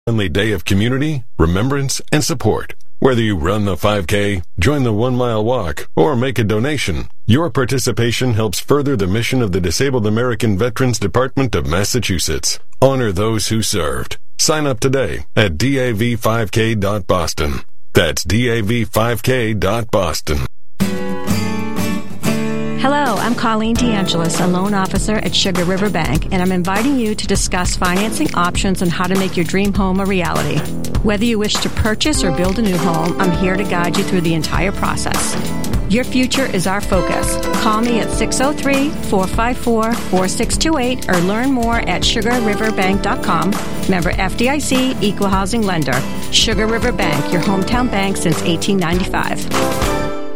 friendly day of community, remembrance, and support. Whether you run the 5K, join the 1 mile walk, or make a donation, your participation helps further the mission of the Disabled American Veterans Department of Massachusetts. Honor those who served. Sign up today at dav5k.boston. That's dav5k.boston. Hello, I'm Colleen DeAngelis, a loan officer at Sugar River Bank, and I'm inviting you to discuss financing options and how to make your dream home a reality. Whether you wish to purchase or build a new home, I'm here to guide you through the entire process. Your future is our focus. Call me at 603-454-4628 or learn more at sugarriverbank.com. Member FDIC, Equal Housing Lender. Sugar River Bank, your hometown bank since 1895.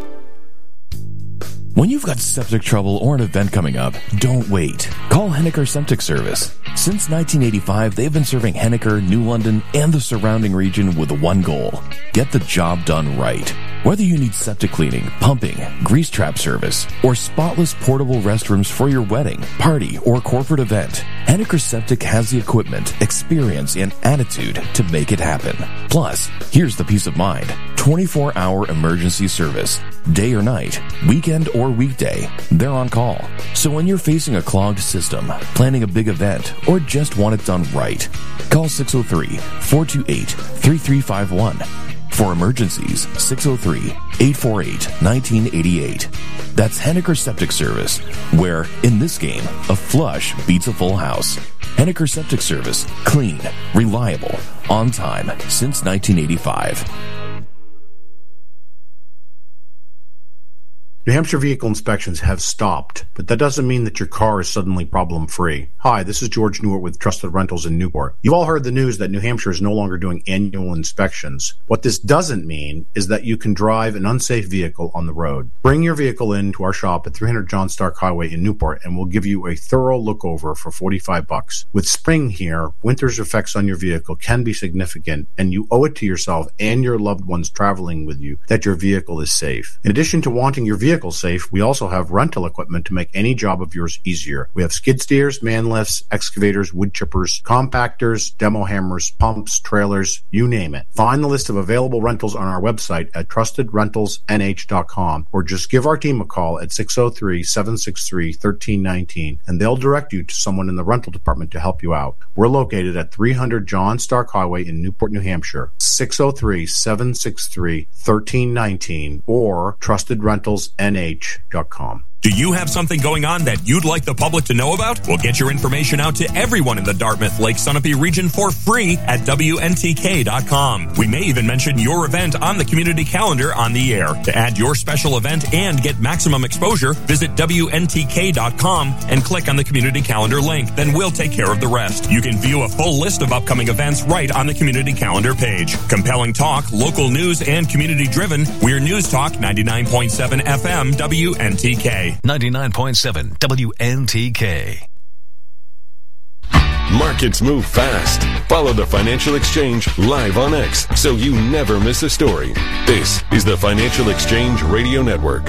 When you've got septic trouble or an event coming up, don't wait. Call Henniker Septic Service. Since 1985, they've been serving Henniker, New London, and the surrounding region with one goal: get the job done right. Whether you need septic cleaning, pumping, grease trap service, or spotless portable restrooms for your wedding, party, or corporate event, Henniker Septic has the equipment, experience, and attitude to make it happen. Plus, here's the peace of mind: 24-hour emergency service. Day or night, weekend or weekday, they're on call. So when you're facing a clogged system, planning a big event, or just want it done right, call 603-428-3351. For emergencies, 603-848-1988. That's Henniker Septic Service, where, in this game, a flush beats a full house. Henniker Septic Service. Clean, reliable, on time, since 1985. New Hampshire vehicle inspections have stopped, but that doesn't mean that your car is suddenly problem-free. Hi, this is George Newart with Trusted Rentals in Newport. You've all heard the news that New Hampshire is no longer doing annual inspections. What this doesn't mean is that you can drive an unsafe vehicle on the road. Bring your vehicle in to our shop at 300 John Stark Highway in Newport, and we'll give you a thorough look-over for $45. With spring here, winter's effects on your vehicle can be significant, and you owe it to yourself and your loved ones traveling with you that your vehicle is safe. In addition to wanting your vehicle safe, we also have rental equipment to make any job of yours easier. We have skid steers, man lifts, excavators, wood chippers, compactors, demo hammers, pumps, trailers, you name it. Find the list of available rentals on our website at trustedrentalsnh.com, or just give our team a call at 603-763-1319 and they'll direct you to someone in the rental department to help you out. We're located at 300 John Stark Highway in Newport, New Hampshire. 603-763-1319 or trustedrentalsnh.com. Do you have something going on that you'd like the public to know about? We'll get your information out to everyone in the Dartmouth Lake Sunapee region for free at WNTK.com. We may even mention your event on the community calendar on the air. To add your special event and get maximum exposure, visit WNTK.com and click on the community calendar link. Then we'll take care of the rest. You can view a full list of upcoming events right on the community calendar page. Compelling talk, local news, and community driven. We're News Talk 99.7 FM WNTK. 99.7 WNTK. Markets move fast. Follow the Financial Exchange live on X so you never miss a story. This is the Financial Exchange Radio Network.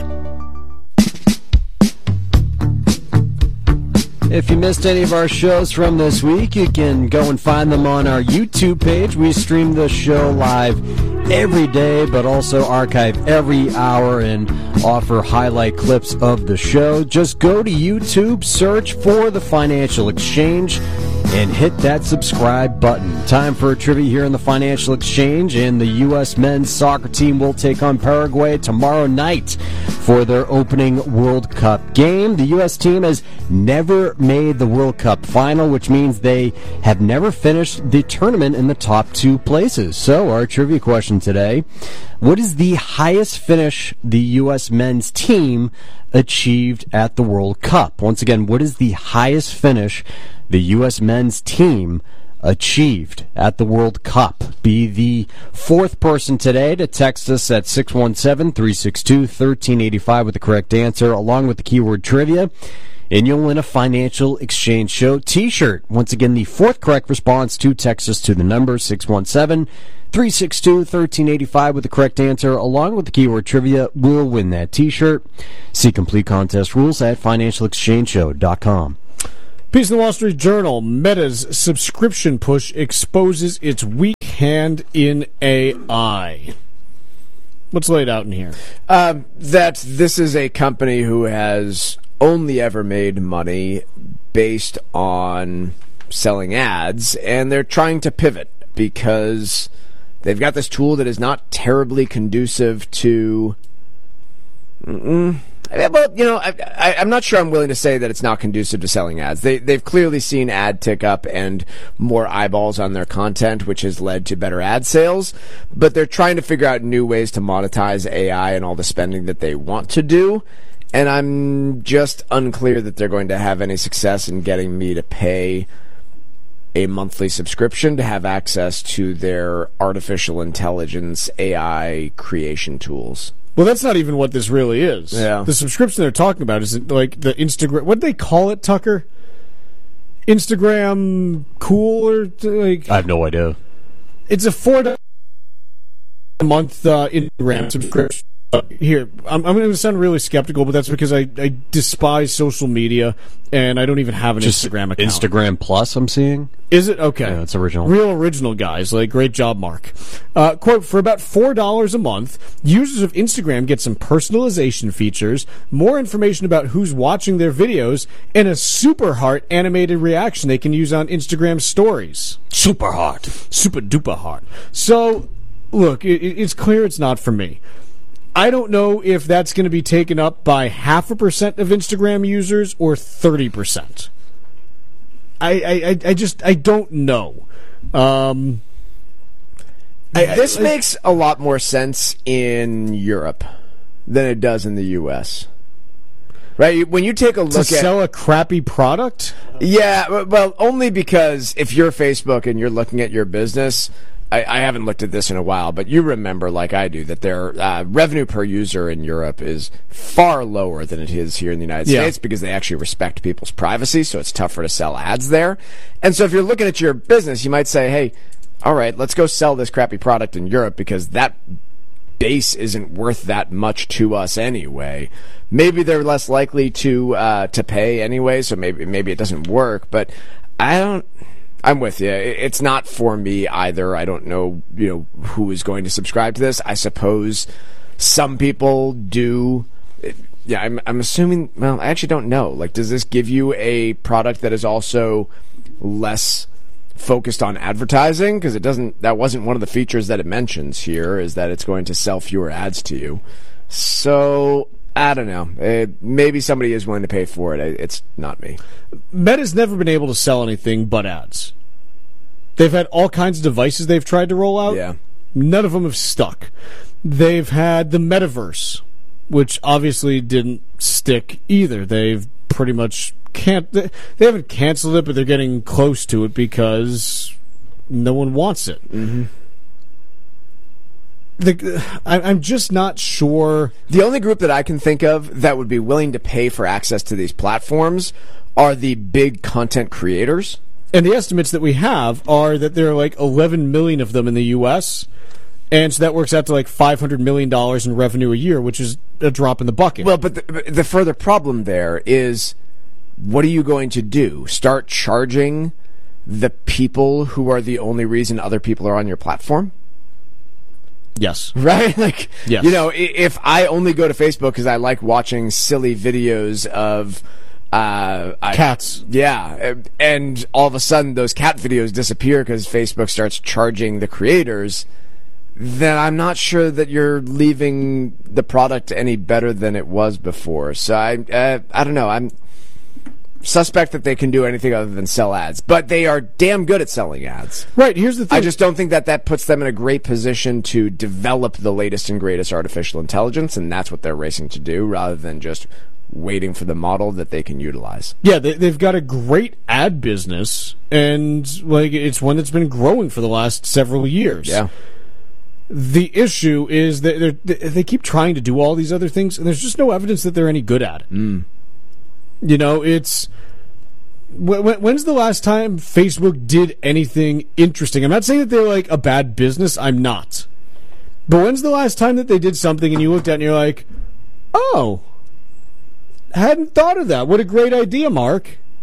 If you missed any of our shows from this week, you can go and find them on our YouTube page. We stream the show live every day, but also archive every hour and offer highlight clips of the show. Just go to YouTube, search for the Financial Exchange, and hit that subscribe button. Time for a trivia here in the Financial Exchange, and the U.S. men's soccer team will take on Paraguay tomorrow night for their opening World Cup game. The U.S. team has never made the World Cup final, which means they have never finished the tournament in the top two places. So our trivia question today: what is the highest finish the U.S. men's team achieved at the World Cup? Once again, what is the highest finish the U.S. men's team achieved at the World Cup? Be the fourth person today to text us at 617-362-1385 with the correct answer, along with the keyword trivia, and you'll win a Financial Exchange Show t-shirt. Once again, the fourth correct response to text us to the number 617-362-1385 with the correct answer, along with the keyword trivia, will win that t-shirt. See complete contest rules at financialexchangeshow.com. Piece in the Wall Street Journal, Meta's subscription push exposes its weak hand in AI. What's laid out in here? That this is a company who has only ever made money based on selling ads, and they're trying to pivot because they've got this tool that is not terribly conducive to... Well, you know, I'm not sure I'm willing to say that it's not conducive to selling ads. They've clearly seen ad tick up and more eyeballs on their content, which has led to better ad sales. But they're trying to figure out new ways to monetize AI and all the spending that they want to do. And I'm just unclear that they're going to have any success in getting me to pay a monthly subscription to have access to their artificial intelligence AI creation tools. Well, that's not even what this really is. Yeah. The subscription they're talking about is like the Instagram. What do they call it, Tucker? Instagram Cool or like? I have no idea. It's a $4 a month Instagram subscription. Here, I'm going to sound really skeptical, but that's because I despise social media, and I don't even have an Instagram account. Instagram Plus, I'm seeing. Is it? Okay. Yeah, it's original. Real original, guys. Like, great job, Mark. Quote, for about $4 a month, users of Instagram get some personalization features, more information about who's watching their videos, and a super heart animated reaction they can use on Instagram stories. Super hot. Super duper heart. So, look, it's clear it's not for me. I don't know if that's going to be taken up by 0.5% of Instagram users or 30%. I don't know. This makes a lot more sense in Europe than it does in the U.S. Right? When you take a look at... To sell a crappy product? Yeah, well, only because if you're Facebook and you're looking at your business... I haven't looked at this in a while, but you remember, like I do, that their revenue per user in Europe is far lower than it is here in the United States because they actually respect people's privacy, so it's tougher to sell ads there. And so if you're looking at your business, you might say, hey, all right, let's go sell this crappy product in Europe because that base isn't worth that much to us anyway. Maybe they're less likely to pay anyway, so maybe it doesn't work, but I'm with you. It's not for me either. I don't know, who is going to subscribe to this. I suppose some people do. Yeah, I'm assuming. Well, I actually don't know. Like, does this give you a product that is also less focused on advertising? Because it doesn't. That wasn't one of the features that it mentions here. Is that it's going to sell fewer ads to you? So I don't know. Maybe somebody is willing to pay for it. It's not me. Meta's never been able to sell anything but ads. They've had all kinds of devices they've tried to roll out. Yeah. None of them have stuck. They've had the metaverse, which obviously didn't stick either. They've pretty much they haven't canceled it, but they're getting close to it because no one wants it. Mm-hmm. I'm just not sure. The only group that I can think of that would be willing to pay for access to these platforms are the big content creators. And the estimates that we have are that there are like 11 million of them in the U.S., and so that works out to like $500 million in revenue a year, which is a drop in the bucket. Well, but the further problem there is, what are you going to do? Start charging the people who are the only reason other people are on your platform? Yes. Right? Like, yes. If I only go to Facebook because I like watching silly videos of... cats. Yeah, and all of a sudden those cat videos disappear because Facebook starts charging the creators, then I'm not sure that you're leaving the product any better than it was before. So I don't know. I'm suspect that they can do anything other than sell ads, but they are damn good at selling ads. Right, here's the thing. I just don't think that puts them in a great position to develop the latest and greatest artificial intelligence, and that's what they're racing to do, rather than just waiting for the model that they can utilize. Yeah, they've got a great ad business, and it's one that's been growing for the last several years. Yeah. The issue is that they keep trying to do all these other things, and there's just no evidence that they're any good at it. Mm. It's... When's the last time Facebook did anything interesting? I'm not saying that they're like a bad business. I'm not. But when's the last time that they did something and you looked at it and you're like, oh... hadn't thought of that. What a great idea, Mark.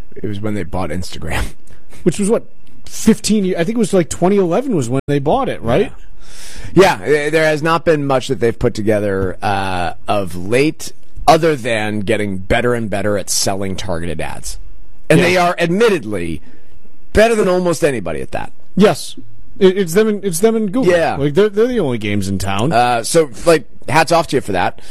It was when they bought Instagram. Which was, 15 years? I think it was like 2011 was when they bought it, right? Yeah, there has not been much that they've put together of late, other than getting better and better at selling targeted ads. And they are admittedly better than almost anybody at that. Yes. It's them and Google. Yeah. Like they're the only games in town. So hats off to you for that.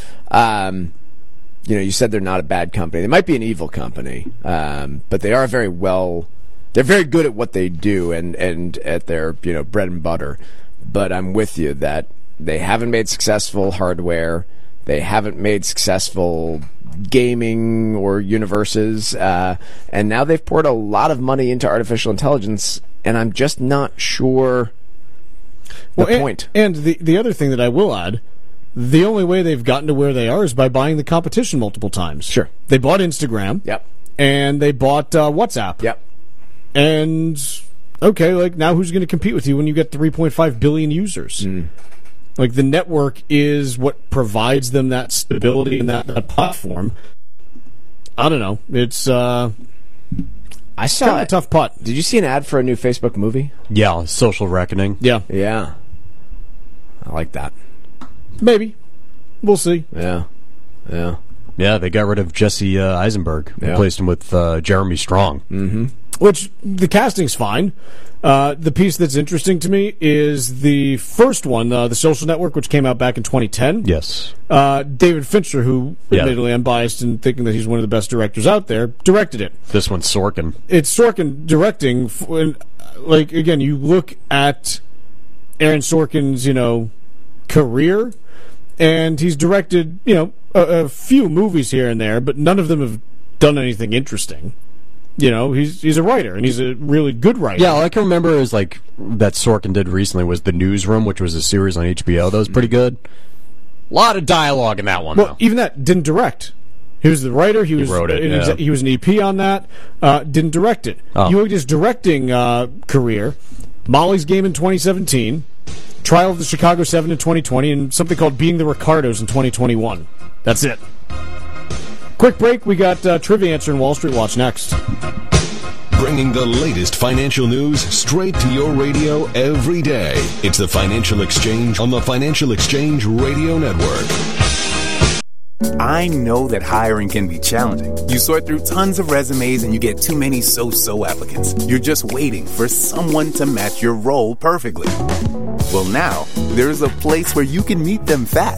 You said they're not a bad company. They might be an evil company, but they are they're very good at what they do and at their, bread and butter. But I'm with you that they haven't made successful hardware. They haven't made successful gaming or universes. And now they've poured a lot of money into artificial intelligence, and I'm just not sure the point. And the other thing that I will add, the only way they've gotten to where they are is by buying the competition multiple times. Sure. They bought Instagram. Yep. And they bought WhatsApp. Yep. And, okay, now who's going to compete with you when you get 3.5 billion users? The network is what provides them that stability and that platform. I don't know. It's I saw kind of a tough putt. Did you see an ad for a new Facebook movie? Yeah, Social Reckoning. Yeah. Yeah. I like that. Maybe. We'll see. Yeah. Yeah. Yeah, they got rid of Jesse Eisenberg. Replaced him with Jeremy Strong. Mm-hmm. Which, the casting's fine. The piece that's interesting to me is the first one, The Social Network, which came out back in 2010. Yes. David Fincher, who, admittedly, I'm biased in thinking that he's one of the best directors out there, directed it. This one's Sorkin. It's Sorkin directing. Again, you look at Aaron Sorkin's, career, and he's directed, a few movies here and there, but none of them have done anything interesting. He's a writer, and he's a really good writer. Yeah, all I can remember is that Sorkin did recently was The Newsroom, which was a series on HBO that was pretty good. A lot of dialogue in that one, though. Even that didn't direct. He was the writer. He wrote it. He was an EP on that. Didn't direct it. You look at his directing career: Molly's Game in 2017, Trial of the Chicago 7 in 2020, and something called Being the Ricardos in 2021. That's it. Quick break. We got Trivia Answer and Wall Street Watch next. Bringing the latest financial news straight to your radio every day. It's the Financial Exchange on the Financial Exchange Radio Network. I know that hiring can be challenging. You sort through tons of resumes and you get too many so-so applicants. You're just waiting for someone to match your role perfectly. Well, now, there's a place where you can meet them fast